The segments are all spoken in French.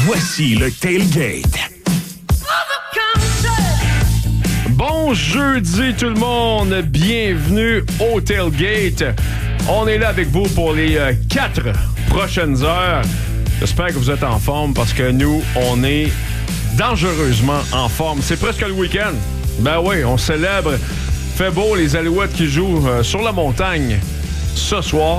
Voici le Tailgate. Bon jeudi tout le monde, bienvenue au Tailgate. On est là avec vous pour les 4 prochaines heures. J'espère que vous êtes en forme parce que nous, on est dangereusement en forme. C'est presque le week-end. Ben oui, on célèbre. Fait beau, les Alouettes qui jouent sur la montagne ce soir.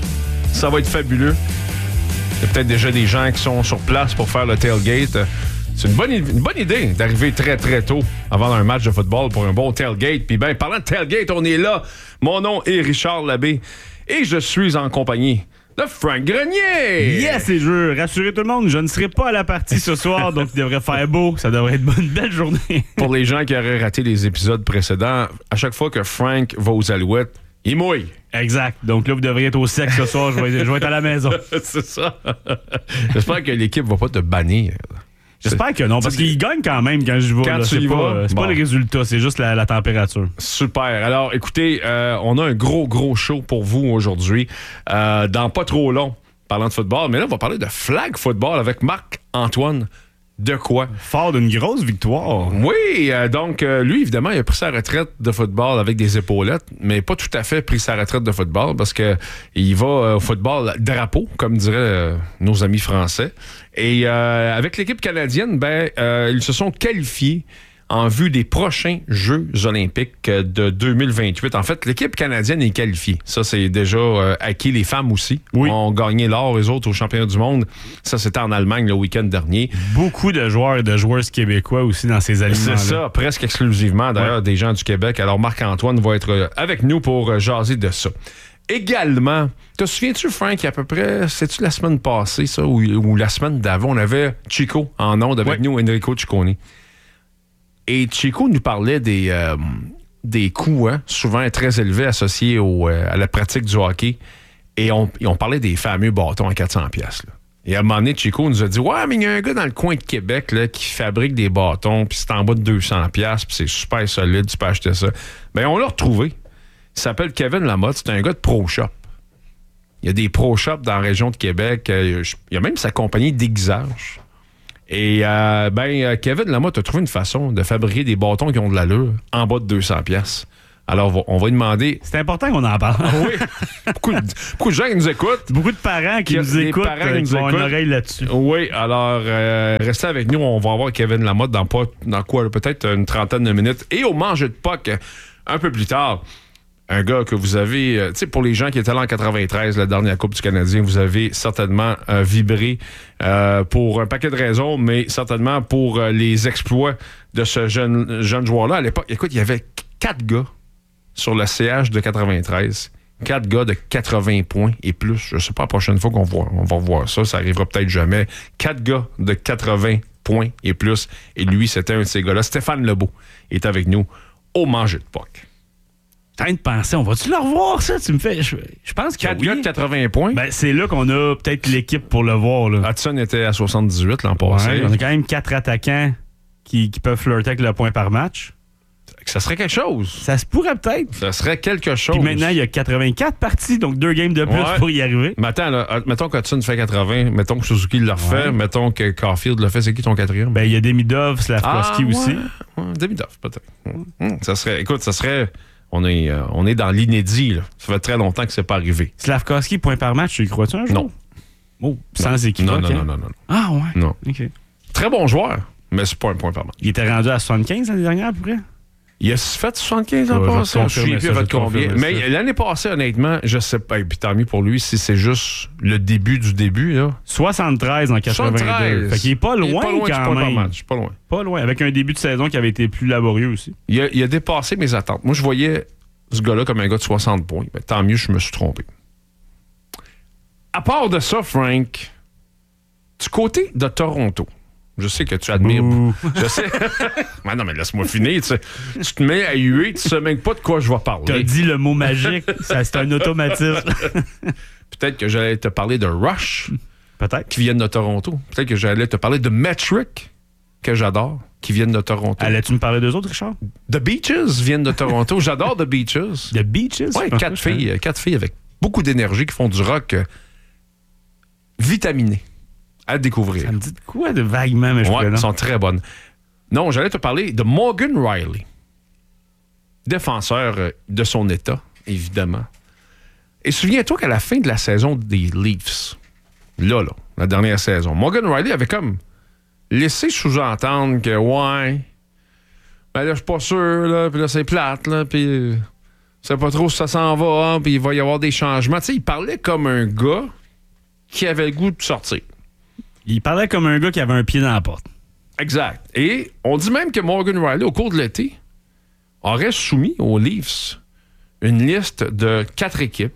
Ça va être fabuleux. Il y a peut-être déjà des gens qui sont sur place pour faire le tailgate. C'est une bonne idée d'arriver très, très tôt avant un match de football pour un bon tailgate. Puis ben, parlant de tailgate, on est là. Mon nom est Richard Labbé et je suis en compagnie de Frank Grenier. Yes, et je veux rassurer tout le monde, je ne serai pas à la partie ce soir, donc il devrait faire beau. Ça devrait être une belle journée. Pour les gens qui auraient raté les épisodes précédents, à chaque fois que Frank va aux Alouettes, il mouille. Exact. Donc là, vous devriez être au sec ce soir. Je vais être à la maison. C'est ça. J'espère que l'équipe va pas te bannir. J'espère que non, parce qu'il gagne quand même quand je vais. Quand là. tu y vas, c'est pas le résultat, c'est juste la température. Super. Alors, écoutez, on a un gros show pour vous aujourd'hui. Dans pas trop long, parlant de football, mais là, on va parler de flag football avec Marc-Antoine Dequoy. Fort d'une grosse victoire. Oui, donc lui, évidemment, il a pris sa retraite de football avec des épaulettes, mais pas tout à fait pris sa retraite de football parce que il va au football drapeau, comme diraient nos amis français. Et avec l'équipe canadienne, ils se sont qualifiés en vue des prochains Jeux olympiques de 2028. En fait, l'équipe canadienne est qualifiée. Ça, c'est déjà acquis. Les femmes aussi ont gagné l'or, les autres, au championnat du monde. Ça, c'était en Allemagne le week-end dernier. Beaucoup de joueurs et de joueuses québécois aussi dans ces alignements-là. C'est ça, presque exclusivement, d'ailleurs, des gens du Québec. Alors, Marc-Antoine va être avec nous pour jaser de ça. Également, te souviens-tu, Frank, à peu près, c'est-tu la semaine passée, ça, ou la semaine d'avant, on avait Chico en onde avec nous, Enrico Ciccone. Et Chico nous parlait des coûts, souvent très élevés associés à la pratique du hockey. Et on parlait des fameux bâtons à 400$. Là. Et à un moment donné, Chico nous a dit « Ouais, mais il y a un gars dans le coin de Québec là, qui fabrique des bâtons, puis c'est en bas de 200$, puis c'est super solide, tu peux acheter ça. » Bien, on l'a retrouvé. Il s'appelle Kevin Lamotte, c'est un gars de Pro Shop. Il y a des Pro Shop dans la région de Québec. Il y a même sa compagnie d'aiguisage. Et Kevin Lamotte a trouvé une façon de fabriquer des bâtons qui ont de l'allure en bas de 200$. Alors, on va lui demander... C'est important qu'on en parle. Oui. Beaucoup de gens qui nous écoutent. Beaucoup de parents qui nous écoutent, qui ont une oreille là-dessus. Oui, alors, restez avec nous. On va avoir Kevin Lamotte dans quoi? Peut-être une trentaine de minutes. Et au Manger de Puck, un peu plus tard... Un gars que vous avez... tu sais, pour les gens qui étaient là en 93, la dernière Coupe du Canadien, vous avez certainement vibré pour un paquet de raisons, mais certainement pour les exploits de ce jeune joueur-là. À l'époque, écoute, il y avait 4 gars sur le CH de 93. 4 gars de 80 points et plus. Je ne sais pas la prochaine fois on va voir ça. Ça arrivera peut-être jamais. 4 gars de 80 points et plus. Et lui, c'était un de ces gars-là. Stéphane Lebeau est avec nous au Manger de Puck. De penser, on va-tu le revoir, ça? Tu me fais... Je pense que 4 gars de 80 points. Ben, c'est là qu'on a peut-être l'équipe pour le voir. Là. Hudson était à 78 l'an passé. Ouais, on a quand même 4 attaquants qui peuvent flirter avec le point par match. Ça serait quelque chose. Ça se pourrait peut-être. Ça serait quelque chose. Puis maintenant, il y a 84 parties, donc 2 games de plus pour y arriver. Mais attends, là, mettons qu'Hudson fait 80, mettons que Suzuki l'a refait, mettons que Caulfield l'a fait. C'est qui ton quatrième? Ben, il y a Demidov, Slavkovski aussi. Ouais, Demidov, peut-être. Ça serait... On est dans l'inédit, là. Ça fait très longtemps que c'est pas arrivé. Slavkovski, point par match, tu y crois-tu un jour? Non. Oh, sans équivoque. Non. Ah ouais? Non. OK. Très bon joueur, mais c'est pas un point par match. Il était rendu à 75 l'année dernière, à peu près? Il a fait 75 l'an passé. Je suis plus fait combien. Mais l'année passée, honnêtement, je sais pas. Et puis tant mieux pour lui si c'est juste le début du début. Là. 73 en 82. 73. Fait qu'il est pas loin, quand même. Pas loin. Pas loin. Avec un début de saison qui avait été plus laborieux aussi. Il a dépassé mes attentes. Moi, je voyais ce gars-là comme un gars de 60 points. Mais tant mieux, je me suis trompé. À part de ça, Frank, du côté de Toronto, je sais que tu admires. Je sais. Non, mais laisse-moi finir. Tu te mets à huer, tu sais même pas de quoi je vais parler. T'as dit le mot magique. Ça, c'est un automatisme. Peut-être que j'allais te parler de Rush. Peut-être. Qui viennent de Toronto. Peut-être que j'allais te parler de Metric, que j'adore, qui viennent de Toronto. Allais-tu me parler d'eux autres, Richard? The Beaches viennent de Toronto. J'adore The Beaches. The Beaches? Oui, 4 filles avec beaucoup d'énergie qui font du rock vitaminé. à découvrir. Ça me dit de quoi de vaguement, mais je Ouais, pourrais elles sont très bonnes. Non, j'allais te parler de Morgan Riley, défenseur de son état, évidemment. Et souviens-toi qu'à la fin de la saison des Leafs, là, la dernière saison, Morgan Riley avait comme laissé sous-entendre que, ouais, ben là, je suis pas sûr, là, puis là, c'est plate, là, puis c'est pas trop si ça s'en va, hein, puis il va y avoir des changements. Tu sais, il parlait comme un gars qui avait le goût de sortir. Il parlait comme un gars qui avait un pied dans la porte. Exact. Et on dit même que Morgan Riley, au cours de l'été, aurait soumis aux Leafs une liste de 4 équipes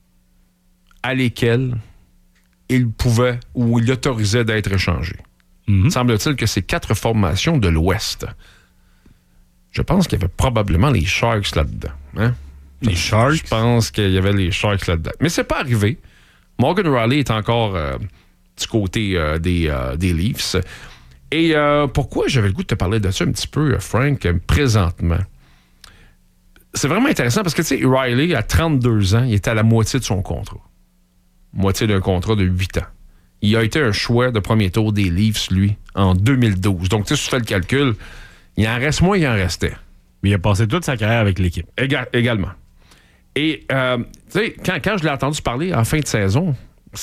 à lesquelles il pouvait ou il autorisait d'être échangé. Semble-t-il que c'est 4 formations de l'Ouest. Je pense qu'il y avait probablement les Sharks là-dedans. Hein? Les Sharks? Je pense qu'il y avait les Sharks là-dedans. Mais c'est pas arrivé. Morgan Riley est encore du côté des Leafs. Et pourquoi j'avais le goût de te parler de ça un petit peu, Frank, présentement? C'est vraiment intéressant parce que, tu sais, Riley, à 32 ans, il était à la moitié de son contrat. Moitié d'un contrat de 8 ans. Il a été un choix de premier tour des Leafs, lui, en 2012. Donc, tu sais, si tu fais le calcul, il en reste moins, il en restait. Mais il a passé toute sa carrière avec l'équipe. Également. Et, tu sais, quand je l'ai entendu parler en fin de saison,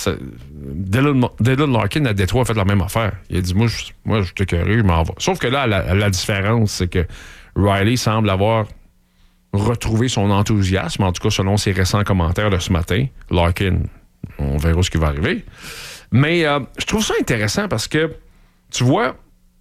Dylan Larkin à Détroit a fait la même affaire. Il a dit, moi, je suis curieux, je m'en vais. Sauf que là, la différence, c'est que Riley semble avoir retrouvé son enthousiasme, en tout cas selon ses récents commentaires de ce matin. Larkin, on verra ce qui va arriver. Mais je trouve ça intéressant parce que, tu vois,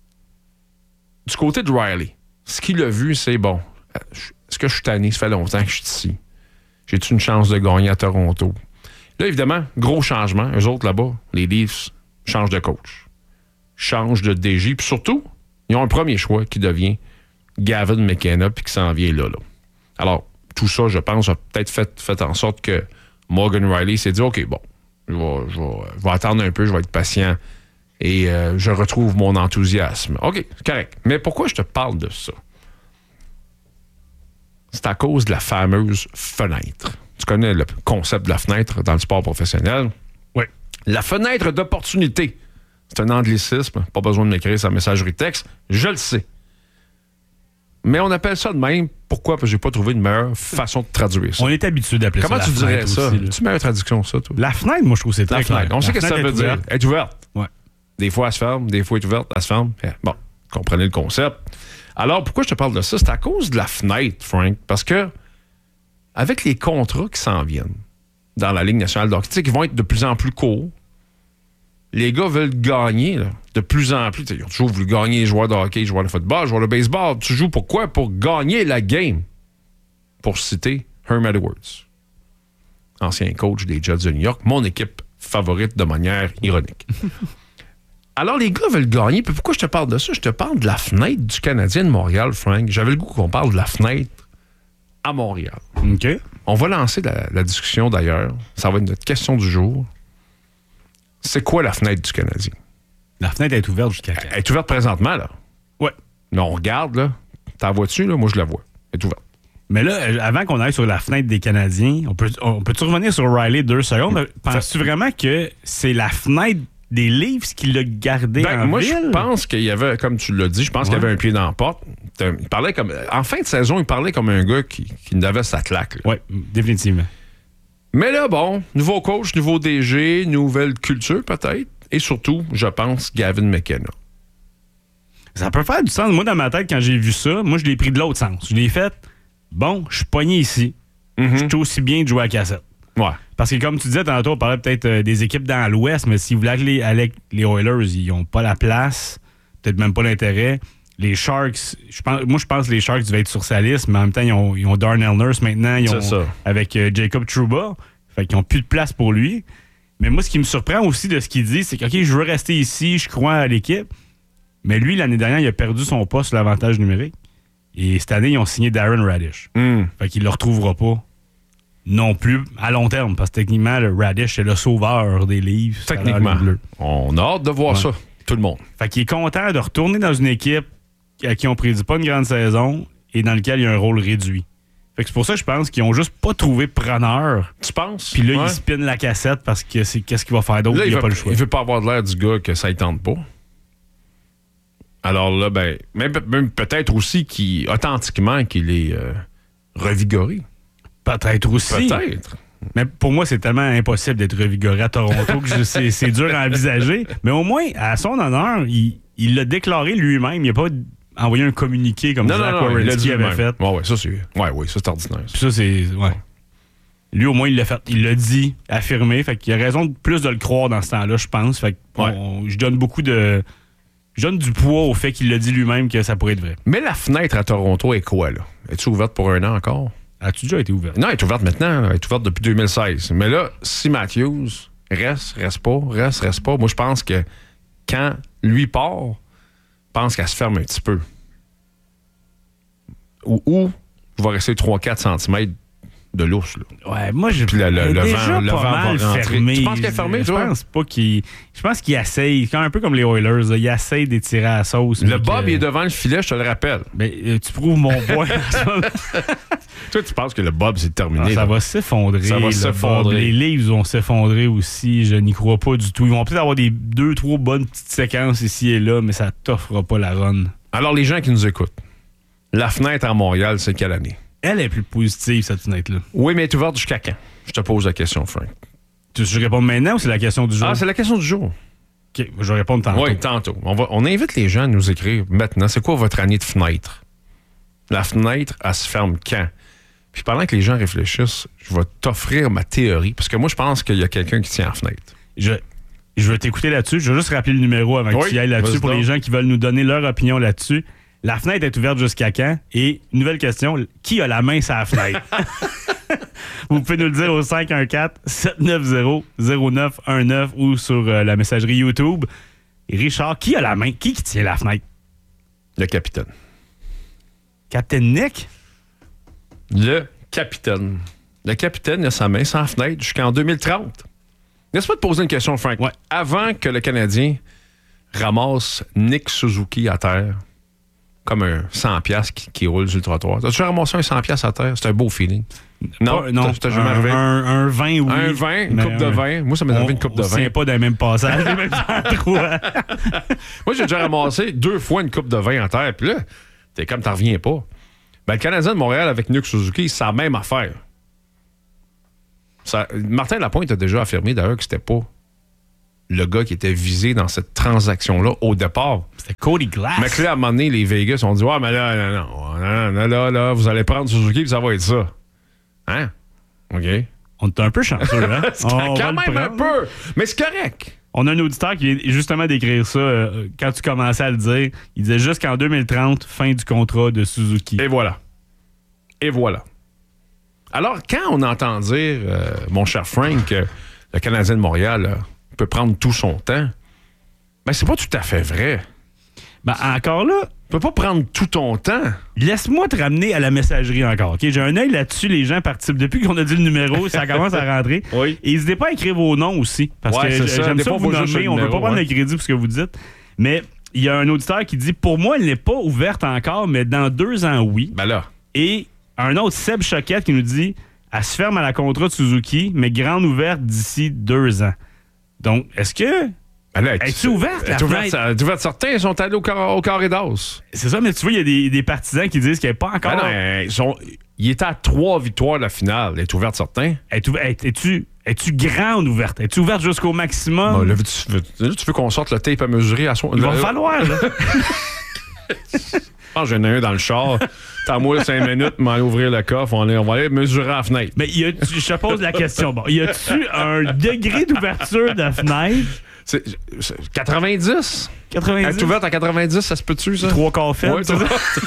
du côté de Riley, ce qu'il a vu, c'est bon. Est-ce que je suis tanné? Ça fait longtemps que je suis ici. J'ai-tu une chance de gagner à Toronto? Là, évidemment, gros changement. Eux autres, là-bas, les Leafs changent de coach, changent de DG. Puis surtout, ils ont un premier choix qui devient Gavin McKenna puis qui s'en vient là. Alors, tout ça, je pense, a peut-être fait en sorte que Morgan Riley s'est dit, OK, bon, je vais attendre un peu, je vais être patient et je retrouve mon enthousiasme. OK, correct. Mais pourquoi je te parle de ça? C'est à cause de la fameuse fenêtre. Tu connais le concept de la fenêtre dans le sport professionnel? Oui. La fenêtre d'opportunité. C'est un anglicisme. Pas besoin de m'écrire sa messagerie texte. Je le sais. Mais on appelle ça de même. Pourquoi? Parce que j'ai pas trouvé une meilleure façon de traduire ça. On est habitué d'appeler ça. Comment tu dirais ça? C'est une meilleure traduction, ça, toi? La fenêtre, moi, je trouve que c'est très clair. On sait ce que ça veut dire. Elle est ouverte. Ouais. Des fois, elle se ferme. Des fois, elle est ouverte. Elle se ferme. Bon, comprenez le concept. Alors, pourquoi je te parle de ça? C'est à cause de la fenêtre, Frank. Parce que avec les contrats qui s'en viennent dans la Ligue nationale de hockey, qui vont être de plus en plus courts, les gars veulent gagner là, de plus en plus. Ils ont toujours voulu gagner, les joueurs de hockey, les joueurs de football, les joueurs de baseball. Tu joues pourquoi? Pour gagner la game. Pour citer Herm Edwards, ancien coach des Jets de New York, mon équipe favorite de manière ironique. Alors, les gars veulent gagner. Puis pourquoi je te parle de ça? Je te parle de la fenêtre du Canadien de Montréal, Frank. J'avais le goût qu'on parle de la fenêtre à Montréal. OK. On va lancer la discussion d'ailleurs. Ça va être notre question du jour. C'est quoi la fenêtre du Canadien? La fenêtre est ouverte jusqu'à quand? Elle est ouverte présentement, là. Ouais. Mais on regarde, là. T'en vois-tu, là? Moi, je la vois. Elle est ouverte. Mais là, avant qu'on aille sur la fenêtre des Canadiens, on peut-tu revenir sur Riley 2 secondes? Penses-tu vraiment que c'est la fenêtre des Leafs qui l'a gardé en moi, ville? je pense qu'il y avait, comme tu l'as dit, je pense qu'il y avait un pied dans la porte. Il parlait comme... En fin de saison, il parlait comme un gars qui avait sa claque. Oui, définitivement. Mais là, bon, nouveau coach, nouveau DG, nouvelle culture peut-être. Et surtout, je pense, Gavin McKenna. Ça peut faire du sens. Moi, dans ma tête, quand j'ai vu ça, moi, je l'ai pris de l'autre sens. Je l'ai fait, bon, je suis pogné ici. Je suis aussi bien de jouer à cassette. Ouais. Parce que comme tu disais tantôt, on parlait peut-être des équipes dans l'Ouest, mais si vous voulez aller avec les Oilers, ils n'ont pas la place, peut-être même pas l'intérêt. Les Sharks, je pense que les Sharks devaient être sur sa liste, mais en même temps, ils ont Darnell Nurse maintenant, ils ont, avec Jacob Trouba, fait qu'ils n'ont plus de place pour lui. Mais moi, ce qui me surprend aussi de ce qu'il dit, c'est que, OK, je veux rester ici, je crois à l'équipe, mais lui, l'année dernière, il a perdu son poste sur l'avantage numérique. Et cette année, ils ont signé Darren Radish. Fait qu'il ne le retrouvera pas non plus à long terme, parce que techniquement, le Radish, c'est le sauveur des Leafs. Techniquement. On a hâte de voir ça, tout le monde. Fait qu'il est content de retourner dans une équipe à qui on prédit pas une grande saison et dans laquelle il y a un rôle réduit. Fait que c'est pour ça que je pense qu'ils ont juste pas trouvé preneur. Tu penses? Puis là, Ouais. ils spinent la cassette parce que c'est qu'est-ce qu'il va faire d'autre? Là, Il n'y a pas le choix. Il veut pas avoir de l'air du gars que ça ne tente pas. Alors là, ben, même peut-être aussi authentiquement qu'il est revigoré. Peut-être aussi. Peut-être. Mais pour moi, c'est tellement impossible d'être revigoré à Toronto que c'est dur à envisager. Mais au moins, à son honneur, il l'a déclaré lui-même. Il n'a pas envoyé un communiqué comme Zach Werenski avait fait. Ouais, ça c'est ordinaire. Puis ça, c'est... Ouais. Lui, au moins, il l'a fait. Il l'a dit, affirmé. Fait qu'il a raison de plus de le croire dans ce temps-là, je pense. Fait que je donne beaucoup de... Je donne du poids au fait qu'il l'a dit lui-même que ça pourrait être vrai. Mais la fenêtre à Toronto est quoi, là? Est-tu ouverte pour un an encore? As-tu déjà été ouvert? Non, elle est ouverte maintenant. Elle est ouverte depuis 2016. Mais là, si Matthews reste pas, moi, je pense que quand lui part, je pense qu'elle se ferme un petit peu. Ou il va rester 3-4 cm de lousse, là. Ouais, moi, Puis le déjà vent va mal rentrer. fermé. Tu penses qu'elle est fermée, Je toi? pense pas qu'il... Je pense qu'il essaye, un peu comme les Oilers, là, il essaye d'étirer à la sauce. Le Bob est devant le filet, je te le rappelle. Ben, tu prouves mon point. Toi, tu penses que le Bob, c'est terminé. Ça là. va s'effondrer. Ça va le s'effondrer. Bob. Les livres vont s'effondrer aussi. Je n'y crois pas du tout. Ils vont peut-être avoir des 2-3 bonnes petites séquences ici et là, mais ça t'offrera pas la run. Alors, les gens qui nous écoutent, la fenêtre à Montréal, c'est quelle année? Elle est plus positive, cette fenêtre-là. Oui, mais elle est ouverte jusqu'à quand? Je te pose la question, Frank. Tu veux que je réponde maintenant ou c'est la question du jour? Ah, c'est la question du jour. OK, je vais répondre tantôt. Oui, tantôt. On invite les gens à nous écrire maintenant. C'est quoi votre année de fenêtre? La fenêtre, elle se ferme quand? Puis pendant que les gens réfléchissent, je vais t'offrir ma théorie. Parce que moi, je pense qu'il y a quelqu'un qui tient la fenêtre. Je vais t'écouter là-dessus. Je vais juste rappeler le numéro avant que tu y ailles là-dessus vas-y pour donc. les gens qui veulent nous donner leur opinion là-dessus. La fenêtre est ouverte jusqu'à quand? Et nouvelle question, qui a la main sur la fenêtre? Vous pouvez nous le dire au 514-790-0919 ou sur la messagerie YouTube. Et Richard, qui a la main? Qui tient la fenêtre? Le capitaine. Captain Nick? Le capitaine. Le capitaine a sa main sans la fenêtre jusqu'en 2030. Laisse-moi te poser une question, Frank. Ouais. Avant que le Canadien ramasse Nick Suzuki à terre, comme un 100$ qui roule sur le trottoir. As-tu ramassé un 100$ à terre? C'est un beau feeling. Non, t'as jamais arrivé. Un 20, oui. Un 20, une Mais coupe de vin. Moi, ça m'est arrivé une coupe de On vin. ne pas dans le même passage, les mêmes endroits. Moi, j'ai déjà ramassé 2 fois une coupe de vin en terre. Puis là, t'es comme, t'en reviens pas. Ben, le Canadien de Montréal avec Nick Suzuki, c'est la même affaire. Martin Lapointe a déjà affirmé d'ailleurs que c'était pas le gars qui était visé dans cette transaction-là au départ. C'était Cody Glass. Mais que là, à un moment donné, les Vegas ont dit « Ouais, mais là, vous allez prendre Suzuki puis ça va être ça. » Hein? OK. On est un peu chanceux, hein? On va Quand le même un prendre. peu. Mais c'est correct. On a un auditeur qui vient justement d'écrire ça quand tu commençais à le dire. Il disait jusqu'en 2030, fin du contrat de Suzuki. Et voilà. Et voilà. Alors, quand on entend dire, mon cher Frank, que le Canadien de Montréal peut prendre tout son temps, ben c'est pas tout à fait vrai. Ben, encore là, Tu peux pas prendre tout ton temps. laisse-moi te ramener à la messagerie encore. OK? J'ai un œil là-dessus. Les gens participent. Depuis qu'on a dit le numéro, ça commence à rentrer. Oui. Et n'hésitez pas à écrire vos noms aussi. Parce Ouais, que c'est ça. j'aime Des ça fois, vous faut juste nommer. le On ne veut numéro, pas prendre ouais. le crédit pour ce que vous dites. Mais il y a un auditeur qui dit, pour moi, elle n'est pas ouverte encore, mais dans 2 ans, oui. Ben là. Et un autre, Seb Choquette, qui nous dit, elle se ferme à la contrat de Suzuki, mais grande ouverte d'ici 2 ans. Donc, est-ce que... Ben là, Es-tu ouverte, elle la est ouverte, fenêtre? elle est ouverte. Certains sont allés au carré d'os. C'est ça, mais tu vois, il y a des partisans qui disent qu'elle n'est pas encore... Ben non, il était à 3 victoires de la finale. Elle est ouverte, certains. Es-tu grande ouverte? Es-tu ouverte jusqu'au maximum? Bon, là, tu veux qu'on sorte le tape à mesurer à son. Il va falloir, là. Je pense que j'en ai un dans le char. T'as moi 5 minutes, m'en aller ouvrir le coffre. On va aller mesurer la fenêtre. Mais je te pose la question. Bon, y a-tu un degré d'ouverture de fenêtre? C'est 90? 90? Elle est ouverte à 90, ça se peut-tu, ça? 3 quarts fait, Ouais, ça?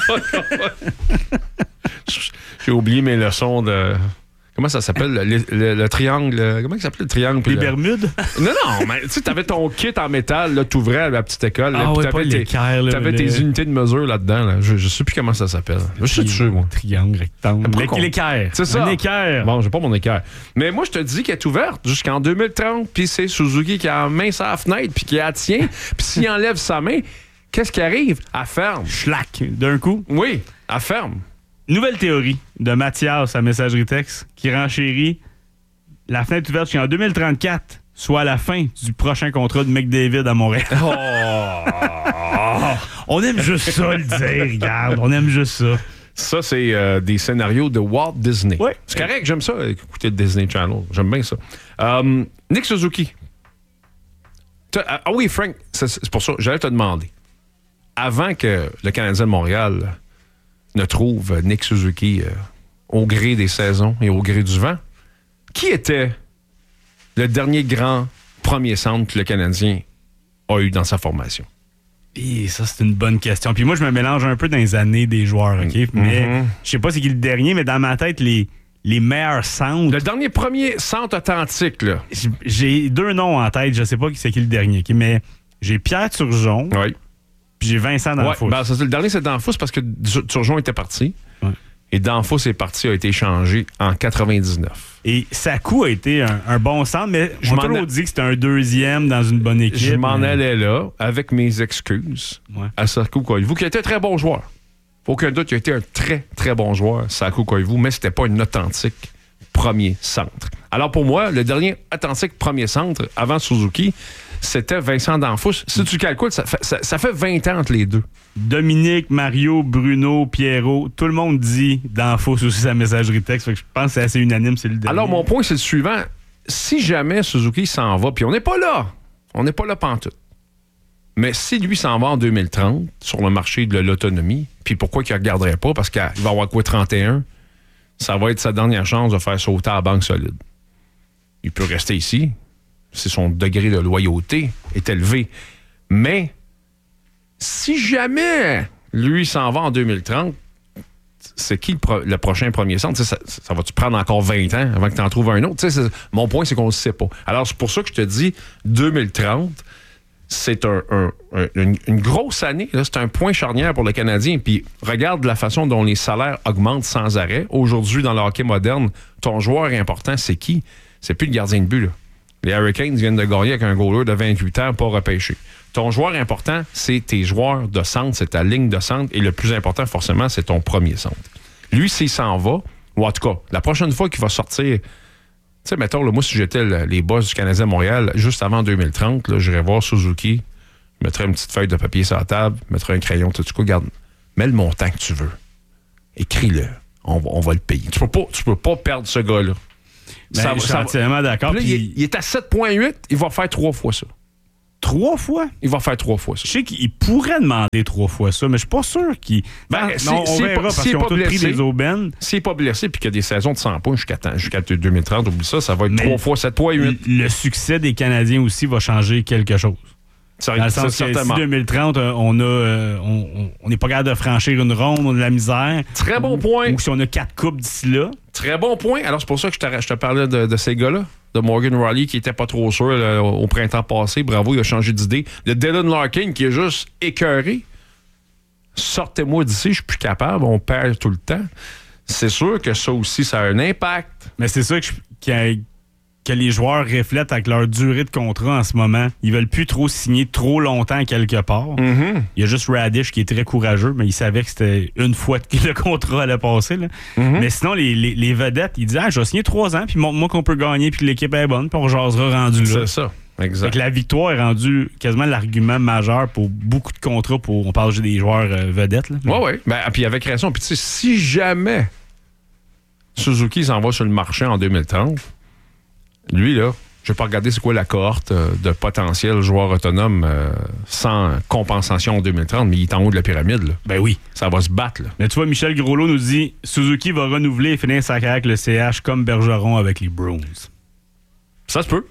J'ai oublié mes leçons de... Comment ça s'appelle? Le triangle... Comment ça s'appelle le triangle? Les Bermudes? Non, mais tu sais, t'avais ton kit en métal, là, t'ouvrais à la petite école. Ah là, puis ouais, pas l'équerre, là, t'avais tes unités de mesure là-dedans. Là. Je sais plus comment ça s'appelle. Je suis dessus, moi. Triangle, rectangle. Pourquoi L'équerre. C'est ça. Un équerre. Bon, j'ai pas mon équerre. Mais moi, je te dis qu'elle est ouverte jusqu'en 2030, puis c'est Suzuki qui a la main sur la fenêtre, puis qui la tient. Puis s'il enlève sa main, qu'est-ce qui arrive? Elle ferme. Schlack, d'un coup. Oui, elle ferme. Nouvelle théorie de Mathias à messagerie texte qui renchérit la fenêtre ouverte jusqu'en 2034, soit à la fin du prochain contrat de McDavid à Montréal. On aime juste ça le dire, regarde. On aime juste ça. Ça, c'est des scénarios de Walt Disney. Ouais. C'est correct, j'aime ça, écouter le Disney Channel. J'aime bien ça. Nick Suzuki. Ah oui, Frank, c'est pour ça, j'allais te demander. Avant que le Canadien de Montréal ne trouve Nick Suzuki au gré des saisons et au gré du vent, qui était le dernier grand premier centre que le Canadien a eu dans sa formation? Et ça, c'est une bonne question. Puis moi, je me mélange un peu dans les années des joueurs, OK? Mais je sais pas c'est qui le dernier, mais dans ma tête, les meilleurs centres... Le dernier premier centre authentique, là. J'ai 2 noms en tête, je sais pas c'est qui le dernier, OK? Mais j'ai Pierre Turgeon, Oui. puis j'ai Vincent Danfous. Ben, le dernier, c'est Danfous parce que Turgeon était parti. Ouais. Et Danfous est parti, a été échangé en 99. Et Sakou a été un bon centre, mais je m'en ai dit que c'était un deuxième dans une bonne équipe. Je m'en allais là, avec mes excuses, à Sakou Koivu, qui était un très bon joueur. Aucun doute, il a été un très, très bon joueur, Sakou Koivu, mais c'était pas un authentique premier centre. Alors pour moi, le dernier authentique premier centre avant Suzuki, c'était Vincent Danfous. Si tu calcules, ça fait 20 ans entre les deux. Dominique, Mario, Bruno, Pierrot, tout le monde dit Danfous aussi sa messagerie texte. Fait que je pense que c'est assez unanime, c'est le dernier. Alors mon point, c'est le suivant. Si jamais Suzuki s'en va, puis on n'est pas là pantoute. Mais si lui s'en va en 2030 sur le marché de l'autonomie, puis pourquoi qu'il ne regarderait pas? Parce qu'il va avoir quoi, 31? Ça va être sa dernière chance de faire sauter à la banque solide. Il peut rester ici. Si son degré de loyauté est élevé. Mais si jamais lui s'en va en 2030, c'est qui le prochain premier centre? Ça va-tu prendre encore 20 ans avant que tu en trouves un autre? Mon point, c'est qu'on ne le sait pas. Alors, c'est pour ça que je te dis 2030, c'est une grosse année. Là, c'est un point charnière pour le Canadien. Puis regarde la façon dont les salaires augmentent sans arrêt. Aujourd'hui, dans le hockey moderne, ton joueur important, c'est qui? C'est plus le gardien de but, là. Les Hurricanes viennent de gagner avec un goaler de 28 ans, pas repêché. Ton joueur important, c'est tes joueurs de centre, c'est ta ligne de centre. Et le plus important, forcément, c'est ton premier centre. Lui, s'il s'en va, ou en tout cas, la prochaine fois qu'il va sortir... Tu sais, mettons, là, moi, si j'étais les boss du Canadien Montréal, juste avant 2030, là, j'irais voir Suzuki, je mettrais une petite feuille de papier sur la table, je mettrais un crayon, tout cas, regarde, mets le montant que tu veux. Écris-le. On va le payer. Tu peux pas perdre ce gars-là. Ben, je suis entièrement d'accord. Là, il est à 7,8, il va faire 3 fois ça. 3 fois? Il va faire 3 fois ça. Je sais qu'il pourrait demander 3 fois ça, mais je suis pas sûr qu'il... on verra parce qu'ils ont tous pris des aubaines. S'il n'est pas blessé et qu'il y a des saisons de 100 points jusqu'à 2030, oublie ça va être 3 fois 7,8. Le succès des Canadiens aussi va changer quelque chose. Dans le sens que si 2030, on n'est pas capable de franchir une ronde, on a de la misère. Très bon point. Ou si on a 4 coupes d'ici là. Très bon point. Alors, c'est pour ça que je te parlais de ces gars-là. De Morgan Rielly qui était pas trop sûr au printemps passé. Bravo, il a changé d'idée. De Dylan Larkin qui est juste écœuré. Sortez-moi d'ici, je suis plus capable. On perd tout le temps. C'est sûr que ça aussi, ça a un impact. Mais c'est ça que les joueurs reflètent avec leur durée de contrat en ce moment. Ils veulent plus trop signer trop longtemps quelque part. Mm-hmm. Il y a juste Radish qui est très courageux, mais il savait que c'était une fois que le contrat allait passer. Là. Mm-hmm. Mais sinon, les vedettes, ils disent « je vais signer 3 ans, puis montre-moi qu'on peut gagner, puis l'équipe est bonne, puis on jasera rendu là. » C'est ça, exact. Fait que la victoire est rendue quasiment l'argument majeur pour beaucoup de contrats. On parle des joueurs vedettes. Oui. Ben, puis avec raison. Puis tu sais, si jamais Suzuki s'en va sur le marché en 2030, lui, là, je vais pas regarder c'est quoi la cohorte de potentiels joueurs autonomes sans compensation en 2030, mais il est en haut de la pyramide. Là. Ben oui. Ça va se battre. Là. Mais tu vois, Michel Groslot nous dit Suzuki va renouveler et finir sa carrière avec le CH comme Bergeron avec les Bruins. Ça se peut.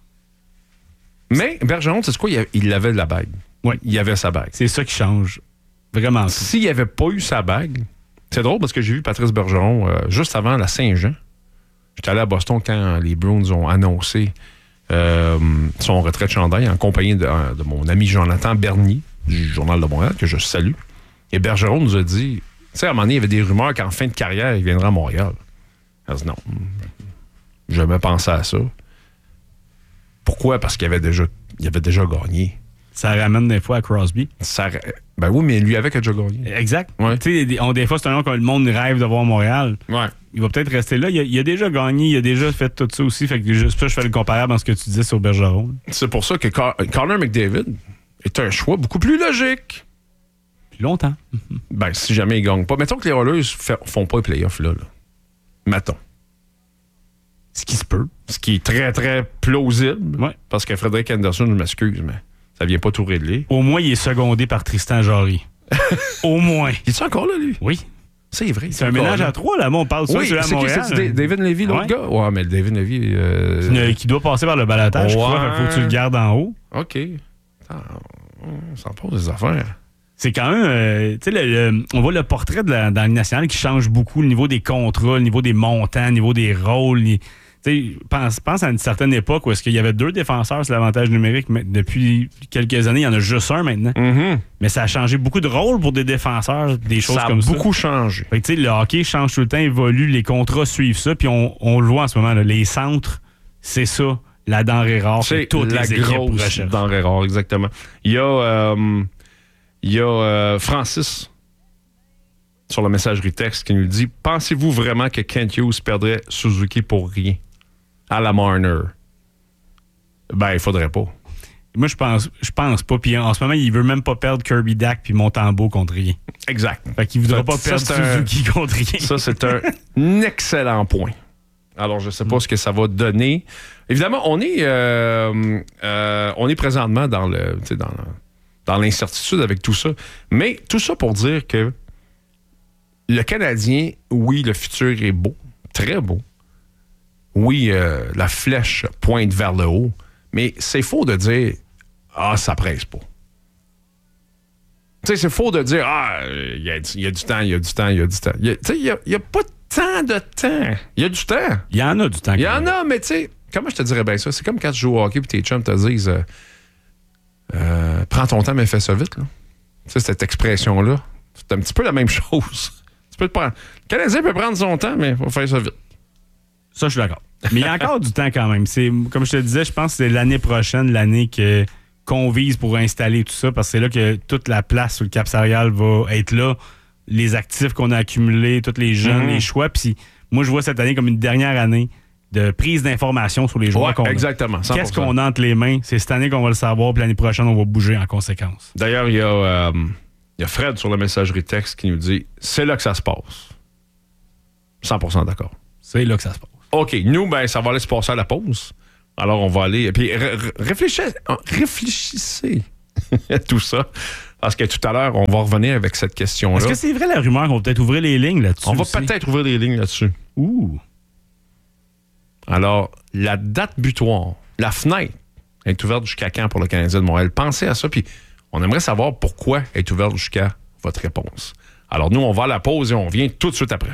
Mais Bergeron, c'est quoi? Il avait de la bague. Oui. Il avait sa bague. C'est ça qui change. Vraiment. S'il n'y avait pas eu sa bague, c'est drôle parce que j'ai vu Patrice Bergeron juste avant la Saint-Jean. J'étais allé à Boston quand les Bruins ont annoncé son retrait de chandail en compagnie de mon ami Jonathan Bernier du Journal de Montréal, que je salue. Et Bergeron nous a dit, tu sais, à un moment donné, il y avait des rumeurs qu'en fin de carrière, il viendra à Montréal. Elle a dit non, j'ai jamais pensé à ça. Pourquoi? Parce qu'il avait déjà gagné. ça ramène des fois à Crosby. Ben oui, mais lui avec a déjà gagné. Exact. Ouais. Tu sais, des fois, c'est un nom que le monde rêve de voir à Montréal. Ouais. Il va peut-être rester là. Il a déjà gagné, il a déjà fait tout ça aussi. Fait que c'est pour ça que je fais le comparable dans ce que tu disais sur Bergeron. C'est pour ça que Connor McDavid est un choix beaucoup plus logique. Depuis longtemps. Ben, si jamais ils gagnent pas. Mettons que les Oilers font pas les playoffs là. Mettons. Ce qui se peut. Ce qui est très, très plausible. Ouais. Parce que Frédéric Anderson, je m'excuse, mais ça vient pas tout régler. Au moins, il est secondé par Tristan Jarry. Au moins. Il est encore là, lui? Oui. C'est vrai. C'est un ménage à trois, là. Moi, on parle ça oui, sur la c'est Montréal. qui, c'est David Levy, l'autre Ouais. gars? Ouais, mais le David Levy... Qui doit passer par le balotage, je crois. Il faut que tu le gardes en haut. OK. Attends, on s'en pose des affaires. C'est quand même... tu sais, on voit le portrait dans la Ligue nationale qui change beaucoup, le niveau des contrats, le niveau des montants, le niveau des rôles. Pense à une certaine époque où est-ce qu'il y avait 2 défenseurs sur l'avantage numérique, mais depuis quelques années, il y en a juste un maintenant. Mm-hmm. Mais ça a changé beaucoup de rôles pour des défenseurs, des choses comme ça. Ça a beaucoup changé. Fait que, le hockey change tout le temps, évolue, les contrats suivent ça, puis on le voit en ce moment, là, les centres, c'est ça, la denrée rare. C'est toutes la les équipes grosse recherchent. denrée rare, exactement. Il y a Francis sur la messagerie texte qui nous dit « Pensez-vous vraiment que Kent Hughes perdrait Suzuki pour rien? » À la Marner. Ben, il faudrait pas. Moi, je pense pas. Puis en ce moment, il veut même pas perdre Kirby Dach puis Montembeault contre rien. Exact. Fait qu'il voudra pas Ça, perdre Suzuki contre rien. Ça, c'est un excellent point. Alors, je sais pas ce que ça va donner. Évidemment, on est présentement dans l'incertitude avec tout ça. Mais tout ça pour dire que le Canadien, oui, le futur est beau, très beau. Oui, la flèche pointe vers le haut, mais c'est faux de dire « Ah, ça presse pas ». Tu sais, c'est faux de dire « Ah, il y a du temps, il y a du temps, il y a du temps ». Tu sais, il n'y a pas tant de temps. Il y a du temps. Il y en a du temps. Il y en a, mais tu sais, comment je te dirais bien ça? C'est comme quand tu joues au hockey et tes chums te disent prends ton temps, mais fais ça vite. Là. Tu sais, cette expression-là, c'est un petit peu la même chose. Tu peux te prendre. Le Canadien peut prendre son temps, mais il faut faire ça vite. Ça, je suis d'accord. Mais il y a encore du temps quand même. C'est, comme je te disais, je pense que c'est l'année prochaine, l'année qu'on vise pour installer tout ça, parce que c'est là que toute la place sur le Cap Salarial va être là. Les actifs qu'on a accumulés, tous les jeunes, les choix. Puis moi, je vois cette année comme une dernière année de prise d'information sur les joueurs qu'on a. Exactement. 100%. Qu'est-ce qu'on a entre les mains? C'est cette année qu'on va le savoir, puis l'année prochaine, on va bouger en conséquence. D'ailleurs, il y a Fred sur la messagerie texte qui nous dit « C'est là que ça se passe. » 100% d'accord. C'est là que ça se passe. OK. Nous, ben, ça va aller se passer à la pause. Alors, on va aller... Puis, réfléchissez à tout ça. Parce que tout à l'heure, on va revenir avec cette question-là. Est-ce que c'est vrai la rumeur qu'on va peut-être ouvrir les lignes là-dessus? On va aussi? peut-être ouvrir des lignes là-dessus. Ouh! Alors, la date butoir, la fenêtre est ouverte jusqu'à quand pour le Canadien de Montréal? Pensez à ça, puis on aimerait savoir pourquoi elle est ouverte jusqu'à votre réponse. Alors, nous, on va à la pause et on revient tout de suite après.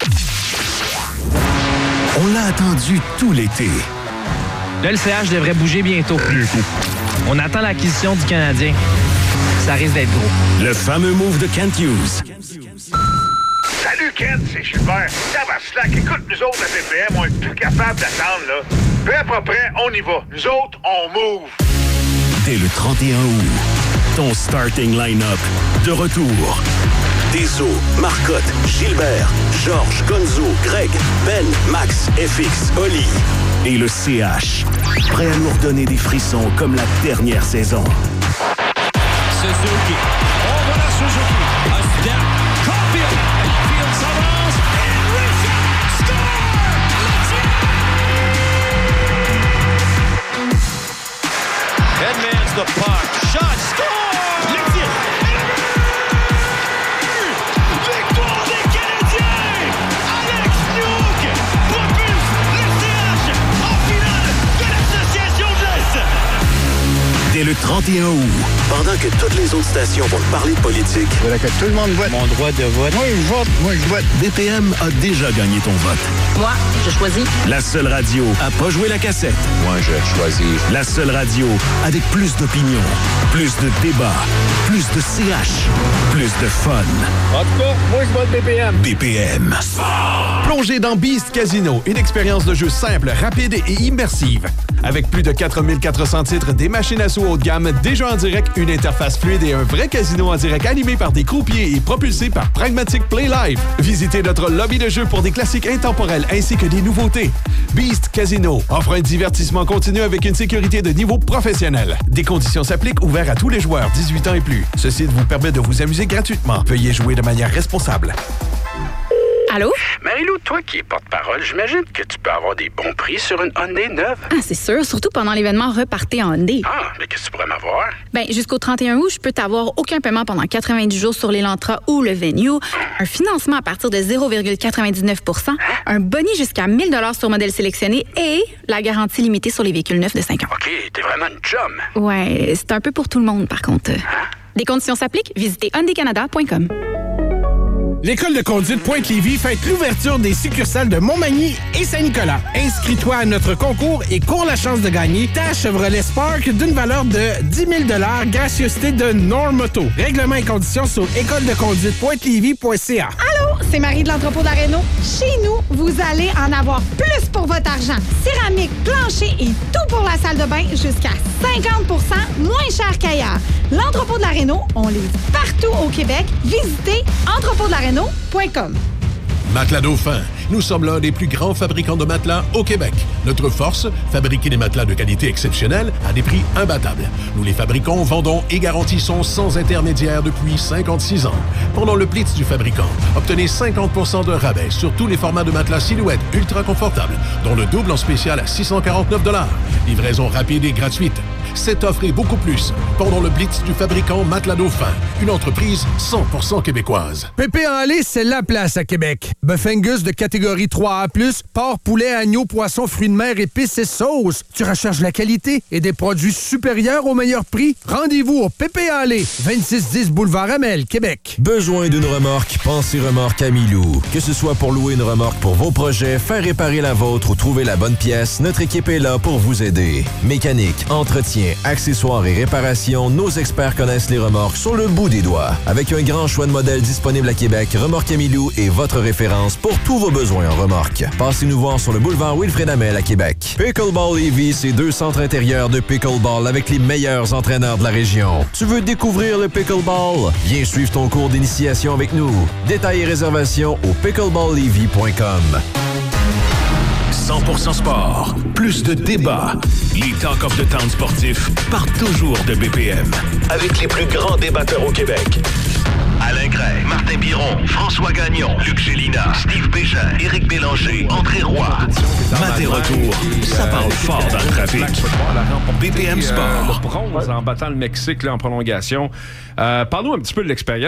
On l'a attendu tout l'été. Le LCH devrait bouger bientôt. On attend l'acquisition du Canadien. Ça risque d'être gros. Le fameux move de Kent Hughes. Salut Ken, c'est Gilbert. Slack, écoute, nous autres, la PPM, on est plus capable d'attendre, là. Peu à peu près, on y va. Nous autres, on move. Dès le 31 août, ton starting line-up de retour. Deso, Marcotte, Gilbert, Georges, Gonzo, Greg, Ben, Max, FX, Oli et le CH. Prêt à nous redonner des frissons comme la dernière saison. Suzuki. Oh, voilà Suzuki. A step. Caulfield. Field s'avance. And Richard score! Headman's the puck. Shot. Score! Le tir. Victoire des Canadiens! Alex Newhook propulse le CH en finale de l'Association de l'Est! Dès le 31 août, Pendant que toutes les autres stations vont parler de politique, que tout le monde vote. Mon droit de vote. Moi, je vote. Moi, je vote. BPM a déjà gagné ton vote. Moi, je choisis. La seule radio à pas jouer la cassette. Moi, je choisis. La seule radio avec plus d'opinion, plus de débats, plus de CH, plus de fun. En tout cas, moi, je vote BPM. BPM. Plongez dans Beast Casino, une expérience de jeu simple, rapide et immersive. Avec plus de 4400 titres, des machines à sous haut de gamme, des jeux en direct, une interface fluide et un vrai casino en direct animé par des croupiers et propulsé par Pragmatic Play Live. Visitez notre lobby de jeu pour des classiques intemporels ainsi que des nouveautés. Beast Casino offre un divertissement continu avec une sécurité de niveau professionnel. Des conditions s'appliquent, ouverts à tous les joueurs 18 ans et plus. Ce site vous permet de vous amuser gratuitement. Veuillez jouer de manière responsable. Allô? Marie-Lou, toi qui es porte-parole, j'imagine que tu peux avoir des bons prix sur une Hyundai neuve. Ah, c'est sûr, surtout pendant l'événement Repartez en Hyundai. Ah, mais qu'est-ce que tu pourrais m'avoir? Ben, jusqu'au 31 août, je peux t'avoir aucun paiement pendant 90 jours sur l'Elantra ou le Venue, un financement à partir de 0,99 %, un boni jusqu'à 1 000 $ sur modèle sélectionné et la garantie limitée sur les véhicules neufs de 5 ans. OK, t'es vraiment une chum. Ouais, c'est un peu pour tout le monde, par contre. Des conditions s'appliquent, visitez hyundaicanada.com. L'École de conduite Pointe-Lévis fête l'ouverture des succursales de Montmagny et Saint-Nicolas. Inscris-toi à notre concours et cours la chance de gagner ta Chevrolet Spark d'une valeur de 10 000 $, gracieuseté de Normoto. Règlements et conditions sur écoledeconduitepointelevis.ca. Allô, c'est Marie de l'entrepôt de la Réno. Chez nous, vous allez en avoir plus pour votre argent. Céramique, plancher et tout pour la salle de bain jusqu'à 50 % moins cher qu'ailleurs. L'entrepôt de la Réno, on livre partout au Québec. Visitez entrepôtdelaréno.com. Matelas Dauphin. Nous sommes l'un des plus grands fabricants de matelas au Québec. Notre force, fabriquer des matelas de qualité exceptionnelle à des prix imbattables. Nous les fabriquons, vendons et garantissons sans intermédiaire depuis 56 ans. Pendant le Blitz du fabricant, obtenez 50 % de rabais sur tous les formats de matelas silhouette ultra confortables, dont le double en spécial à 649 $. Livraison rapide et gratuite. Cette offre et beaucoup plus pendant le Blitz du fabricant Matelas Dauphin, une entreprise 100% québécoise. Pépé en lait, c'est la place à Québec. Bœuf Angus de catégorie 3A+, porc, poulet, agneau, poisson, fruits de mer, épices et sauces. Tu recherches la qualité et des produits supérieurs au meilleur prix? Rendez-vous au Pépé en lait, 2610 Boulevard Amel, Québec. Besoin d'une remorque? Pensez Remorque Amilou. Que ce soit pour louer une remorque pour vos projets, faire réparer la vôtre ou trouver la bonne pièce, notre équipe est là pour vous aider. Mécanique, entretien, accessoires et réparations, nos experts connaissent les remorques sur le bout des doigts. Avec un grand choix de modèles disponibles à Québec, Remorque Amilou est votre référence pour tous vos besoins en remorque. Passez-nous voir sur le boulevard Wilfrid Hamel à Québec. Pickleball Lévis, c'est 2 centres intérieurs de pickleball avec les meilleurs entraîneurs de la région. Tu veux découvrir le pickleball? Viens suivre ton cours d'initiation avec nous. Détails et réservations au pickleballlévis.com. 100% sport, plus de débats. Les Talk of the Town sportifs partent toujours de BPM. Avec les plus grands débatteurs au Québec. Alain Gray, Martin Biron, François Gagnon, Luc Gélina, Steve Bégin, Éric Bélanger, André Roy. Matin retour, ça parle fort dans le trafic. BPM Sport. Le bronze en battant le Mexique là, en prolongation. Parle-nous un petit peu de l'expérience.